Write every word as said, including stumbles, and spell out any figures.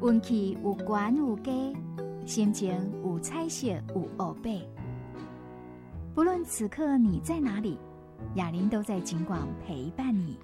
运气有悬有低，心情有彩色有黑白。不论此刻你在哪里，雅琳都在尽管陪伴你。